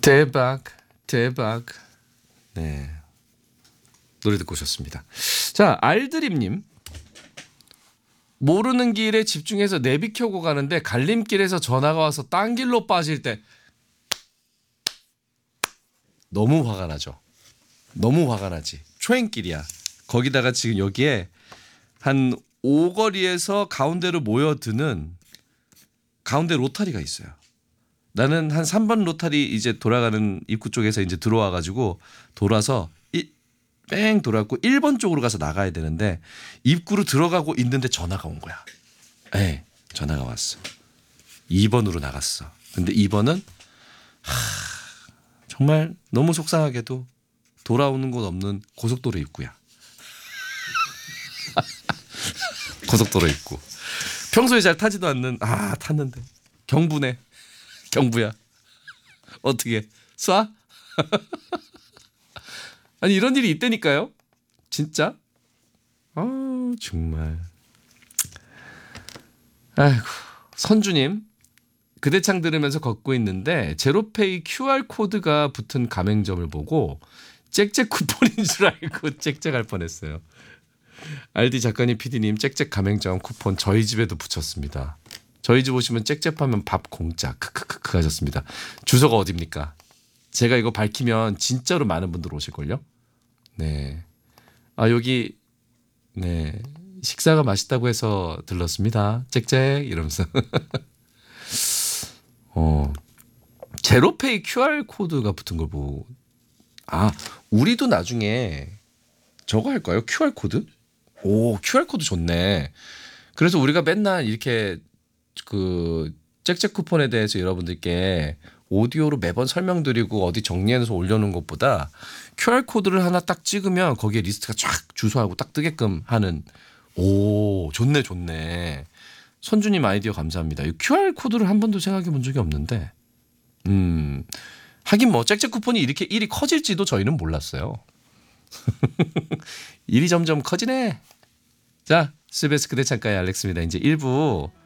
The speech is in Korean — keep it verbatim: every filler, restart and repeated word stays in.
대박, 대박. 네. 노래 듣고 오셨습니다. 자, 알드림님. 모르는 길에 집중해서 내비 켜고 가는데 갈림길에서 전화가 와서 딴 길로 빠질 때 너무 화가 나죠. 너무 화가 나지. 초행길이야. 거기다가 지금 여기에 한 오거리에서 가운데로 모여드는 가운데 로타리가 있어요. 나는 한 삼 번 로타리 이제 돌아가는 입구 쪽에서 이제 들어와 가지고 돌아서 이, 뺑 돌아갖고 일 번 쪽으로 가서 나가야 되는데 입구로 들어가고 있는데 전화가 온 거야. 네, 전화가 왔어. 이 번으로 나갔어. 근데 이 번은 하, 정말 너무 속상하게도 돌아오는 곳 없는 고속도로 입구야. 고속도로 입구. 평소에 잘 타지도 않는 아 탔는데 경부네. 경부야. 어떻게 쏴? 아니 이런 일이 있다니까요. 진짜. 아 정말. 아이고 선주님. 그대창 들으면서 걷고 있는데 제로페이 큐알 코드가 붙은 가맹점을 보고 짹짹 쿠폰인 줄 알고 짹짹할 뻔했어요. 알디 작가님, 피디님 짹짹 가맹점 쿠폰 저희 집에도 붙였습니다. 저희 집 오시면 짹짹하면 밥 공짜 크크크크 하셨습니다. 주소가 어디입니까? 제가 이거 밝히면 진짜로 많은 분들 오실걸요? 네. 아 여기 네 식사가 맛있다고 해서 들렀습니다. 짹짹 이러면서. 어 제로페이 큐알 코드가 붙은 걸 보고 아 우리도 나중에 저거 할까요? 큐알 코드? 오 큐알 코드 좋네. 그래서 우리가 맨날 이렇게 그 짹짹 쿠폰에 대해서 여러분들께 오디오로 매번 설명드리고 어디 정리해서 올려놓은 것보다 큐알 코드를 하나 딱 찍으면 거기에 리스트가 쫙 주소하고 딱 뜨게끔 하는 오 좋네 좋네. 선주님 아이디어 감사합니다. 이 큐알 코드를 한 번도 생각해 본 적이 없는데 음 하긴 뭐 짹짹 쿠폰이 이렇게 일이 커질지도 저희는 몰랐어요. 일이 점점 커지네. 자 스베스 그대 창가의 알렉스입니다. 이제 일 부